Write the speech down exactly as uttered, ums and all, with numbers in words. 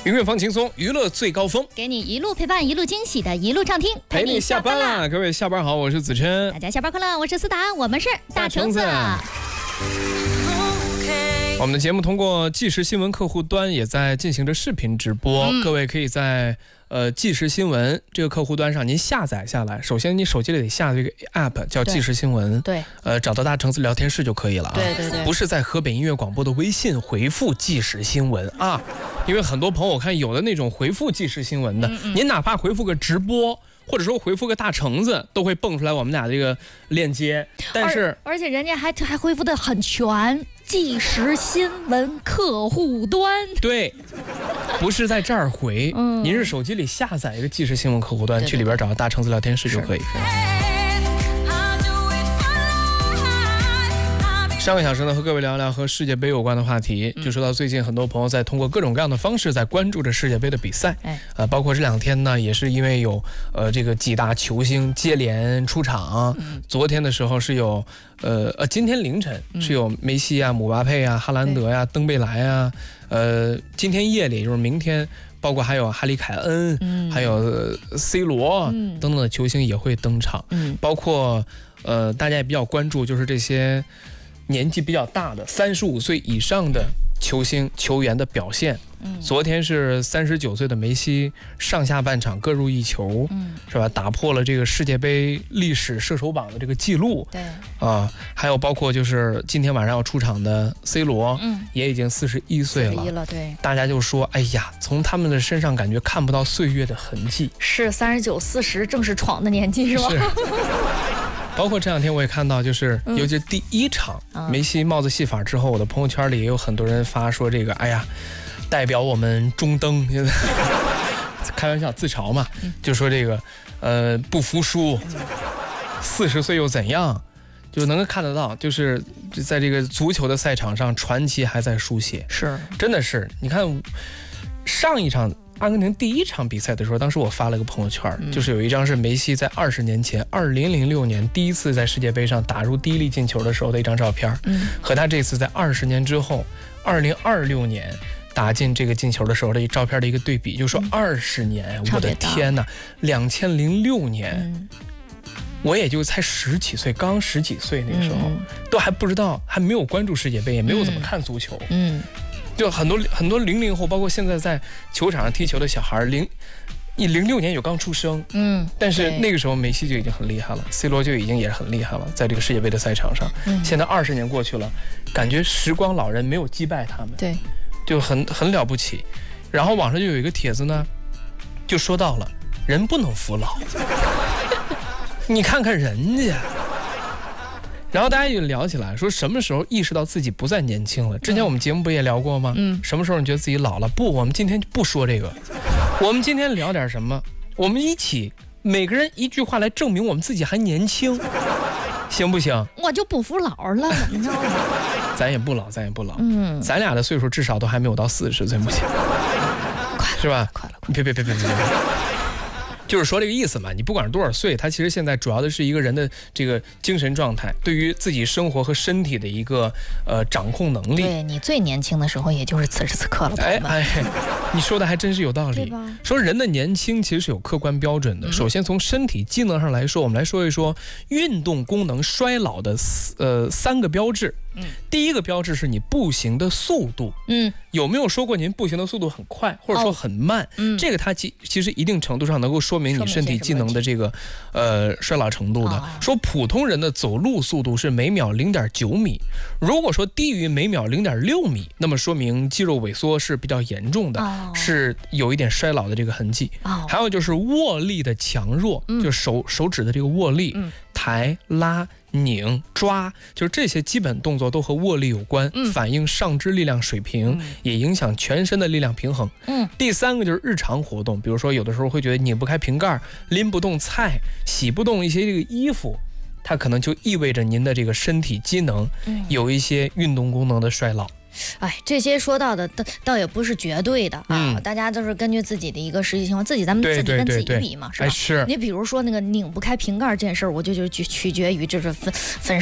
音乐放轻松，娱乐最高峰， 给你一路陪伴，一路惊喜的一路畅听， 陪你下班啦！各位下班好，我是子琛， 大家下班快乐，我是思达，我们是大橙子。我们的节目通过即时新闻客户端也在进行着视频直播，嗯、各位可以在呃即时新闻这个客户端上您下载下来。首先你手机里得下这个 app 叫即时新闻， 对， 呃找到大橙子聊天室就可以了啊。 对对对， 不是在河北音乐广播的微信回复即时新闻啊，因为很多朋友我看有的那种回复即时新闻的，嗯嗯您哪怕回复个直播。或者说回复个大橙子都会蹦出来我们俩这个链接，但是而, 而且人家还还回复的很全，即时新闻客户端， 对，不是在这儿回，嗯、您是手机里下载一个即时新闻客户端，对对对，去里边找到大橙子聊天室就可以。上个小时呢，和各位聊聊和世界杯有关的话题，就说到最近很多朋友在通过各种各样的方式在关注着世界杯的比赛，哎，呃，包括这两天呢，也是因为有呃这个几大球星接连出场，嗯、昨天的时候是有呃呃今天凌晨是有梅西啊、姆巴佩啊、哈兰德呀、啊、登贝莱啊，呃，今天夜里就是明天。包括还有哈里凯恩，嗯、还有 C 罗、嗯、等等的球星也会登场，嗯、包括呃大家也比较关注，就是这些年纪比较大的三十五岁以上的球星球员的表现。嗯、昨天是三十九岁的梅西上下半场各入一球，嗯、是吧？打破了这个世界杯历史射手榜的这个记录。对啊，还有包括就是今天晚上要出场的 C 罗，嗯、也已经四十一岁了。 了对， 大家就说，哎呀，从他们的身上感觉看不到岁月的痕迹。 是三十九、四十正是闯的年纪，是吧？是。 包括这两天我也看到，就是尤其是第一场、嗯、梅西帽子戏法之后，我的朋友圈里也有很多人发说这个，哎呀，代表我们中登，现在开玩笑自嘲嘛，就说这个呃不服输，四十岁又怎样，就能够看得到，就是在这个足球的赛场上，传奇还在书写，是真的是，你看上一场。阿根廷第一场比赛的时候，当时我发了个朋友圈，嗯、就是有一张是梅西在二十年前，二零零六年第一次在世界杯上打入第一粒进球的时候的一张照片，嗯、和他这次在二十年之后，二零二六年打进这个进球的时候的一照片的一个对比，就说二十年，嗯、我的天哪，两千零六年。嗯我也就才十几岁，刚十几岁那个时候，嗯、都还不知道，还没有关注世界杯，也没有怎么看足球。嗯。嗯就很多很多零零后，包括现在在球场上踢球的小孩，零一零六年有刚出生，嗯，但是那个时候梅西就已经很厉害了 ，C 罗就已经也是很厉害了，在这个世界杯的赛场上。嗯、现在二十年过去了，感觉时光老人没有击败他们，对，就很很了不起。然后网上就有一个帖子呢，就说到了人不能服老，你看看人家。然后大家就聊起来，说什么时候意识到自己不再年轻了？之前我们节目不也聊过吗？嗯，什么时候你觉得自己老了？不，我们今天不说这个，我们今天聊点什么？我们一起每个人一句话来证明我们自己还年轻，行不行？ 我就不服老了，你知道吗？ 咱也不老，咱也不老，嗯，咱俩的岁数至少都还没有到四十岁，目前，是吧？快了，别别别别别别。就是说这个意思嘛，你不管是多少岁，它其实现在主要的是一个人的这个精神状态，对于自己生活和身体的一个呃掌控能力。 对，你最年轻的时候，也就是此时此刻了。 哎哎，你说的还真是有道理。说人的年轻其实是有客观标准的。嗯、首先从身体机能上来说，我们来说一说运动功能衰老的呃三个标志。嗯，第一个标志是你步行的速度。嗯，有没有说过您步行的速度很快，或者说很慢？哦、嗯，这个它其其实一定程度上能够说明你身体机能的这个呃衰老程度的。哦、说普通人的走路速度是每秒零点九米，如果说低于每秒零点六米，那么说明肌肉萎缩是比较严重的，哦、是有一点衰老的这个痕迹。哦、还有就是握力的强弱，嗯、就是手手指的这个握力，嗯、抬拉。拧抓，就是这些基本动作都和握力有关，嗯、反映上肢力量水平，嗯、也影响全身的力量平衡。嗯，第三个就是日常活动，比如说有的时候会觉得拧不开瓶盖，拎不动菜，洗不动一些这个衣服，它可能就意味着您的这个身体机能有一些运动功能的衰老。 哎，这些说到的倒倒也不是绝对的啊，嗯、大家都是根据自己的一个实际情况，自己咱们自己跟自己比嘛，是吧？ 哎、是。 你比如说那个拧不开瓶盖这件事儿，我就就取取决于这是分分